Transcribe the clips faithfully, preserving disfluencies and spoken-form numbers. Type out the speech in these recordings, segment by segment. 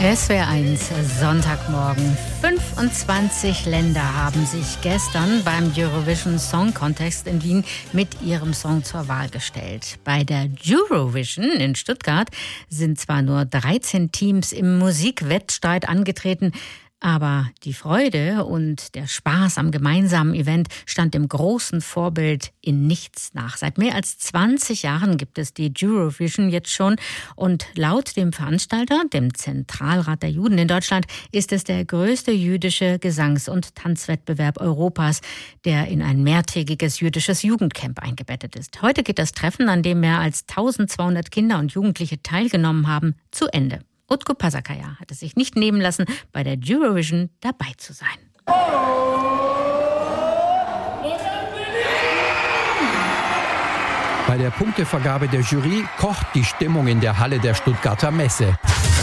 S W R eins, Sonntagmorgen. fünfundzwanzig Länder haben sich gestern beim Eurovision Song Contest in Wien mit ihrem Song zur Wahl gestellt. Bei der Eurovision in Stuttgart sind zwar nur dreizehn Teams im Musikwettstreit angetreten, aber die Freude und der Spaß am gemeinsamen Event stand dem großen Vorbild in nichts nach. Seit mehr als zwanzig Jahren gibt es die Eurovision jetzt schon und laut dem Veranstalter, dem Zentralrat der Juden in Deutschland, ist es der größte jüdische Gesangs- und Tanzwettbewerb Europas, der in ein mehrtägiges jüdisches Jugendcamp eingebettet ist. Heute geht das Treffen, an dem mehr als eintausendzweihundert Kinder und Jugendliche teilgenommen haben, zu Ende. Utku Pasakaya hat es sich nicht nehmen lassen, bei der Eurovision dabei zu sein. Bei der Punktevergabe der Jury kocht die Stimmung in der Halle der Stuttgarter Messe.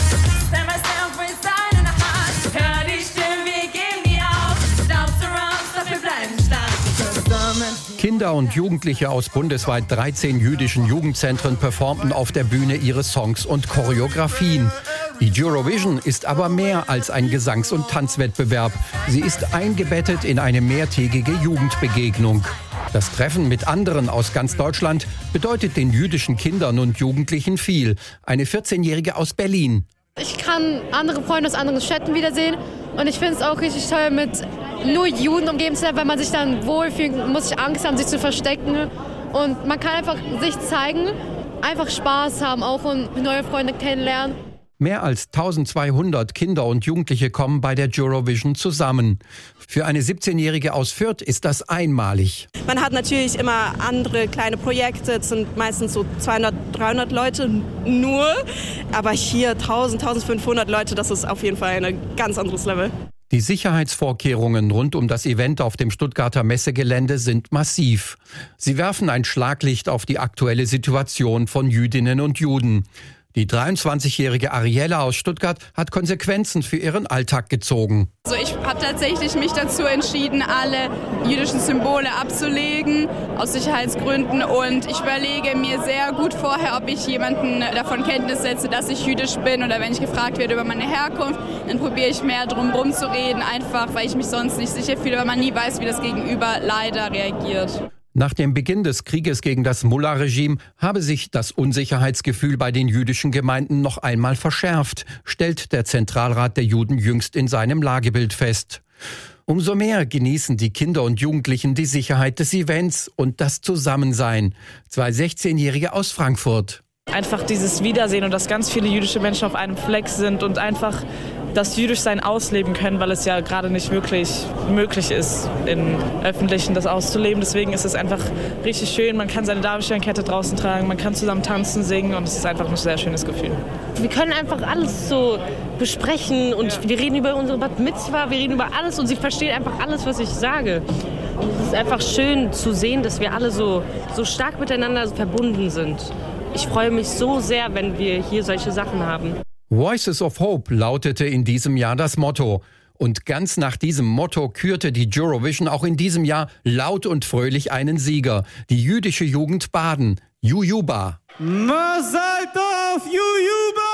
Kinder und Jugendliche aus bundesweit dreizehn jüdischen Jugendzentren performten auf der Bühne ihre Songs und Choreografien. Die Eurovision ist aber mehr als ein Gesangs- und Tanzwettbewerb. Sie ist eingebettet in eine mehrtägige Jugendbegegnung. Das Treffen mit anderen aus ganz Deutschland bedeutet den jüdischen Kindern und Jugendlichen viel. Eine vierzehnjährige aus Berlin. Ich kann andere Freunde aus anderen Städten wiedersehen und ich finde es auch richtig toll, mit nur Juden umgeben zu sein, weil man sich dann wohlfühlt, muss ich Angst haben, sich zu verstecken und man kann einfach sich zeigen, einfach Spaß haben auch und neue Freunde kennenlernen. Mehr als eintausendzweihundert Kinder und Jugendliche kommen bei der Eurovision zusammen. Für eine siebzehnjährige aus Fürth ist das einmalig. Man hat natürlich immer andere kleine Projekte, es sind meistens so zweihundert, dreihundert Leute nur. Aber hier tausend, eintausendfünfhundert Leute, das ist auf jeden Fall ein ganz anderes Level. Die Sicherheitsvorkehrungen rund um das Event auf dem Stuttgarter Messegelände sind massiv. Sie werfen ein Schlaglicht auf die aktuelle Situation von Jüdinnen und Juden. Die dreiundzwanzigjährige Ariella aus Stuttgart hat Konsequenzen für ihren Alltag gezogen. Also ich habe tatsächlich mich dazu entschieden, alle jüdischen Symbole abzulegen, aus Sicherheitsgründen. Und ich überlege mir sehr gut vorher, ob ich jemanden davon Kenntnis setze, dass ich jüdisch bin. Oder wenn ich gefragt werde über meine Herkunft, dann probiere ich mehr drum herum zu reden, einfach weil ich mich sonst nicht sicher fühle, weil man nie weiß, wie das Gegenüber leider reagiert. Nach dem Beginn des Krieges gegen das Mullah-Regime habe sich das Unsicherheitsgefühl bei den jüdischen Gemeinden noch einmal verschärft, stellt der Zentralrat der Juden jüngst in seinem Lagebild fest. Umso mehr genießen die Kinder und Jugendlichen die Sicherheit des Events und das Zusammensein. Zwei sechzehnjährige aus Frankfurt. Einfach dieses Wiedersehen und dass ganz viele jüdische Menschen auf einem Fleck sind und einfach das Jüdischsein ausleben können, weil es ja gerade nicht wirklich möglich ist, im Öffentlichen das auszuleben. Deswegen ist es einfach richtig schön. Man kann seine Darmsteinkette draußen tragen, man kann zusammen tanzen, singen und es ist einfach ein sehr schönes Gefühl. Wir können einfach alles so besprechen und wir reden über unsere Bat Mitzvah, wir reden über alles und sie versteht einfach alles, was ich sage. Und es ist einfach schön zu sehen, dass wir alle so, so stark miteinander verbunden sind. Ich freue mich so sehr, wenn wir hier solche Sachen haben. Voices of Hope lautete in diesem Jahr das Motto. Und ganz nach diesem Motto kürte die Eurovision auch in diesem Jahr laut und fröhlich einen Sieger. Die jüdische Jugend Baden, Jujuba. Mazal tov, Jujuba!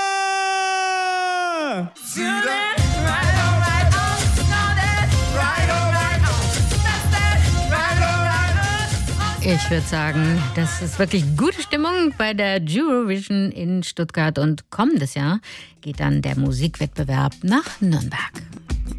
Ich würde sagen, das ist wirklich gute Stimmung bei der Eurovision in Stuttgart und kommendes Jahr geht dann der Musikwettbewerb nach Nürnberg.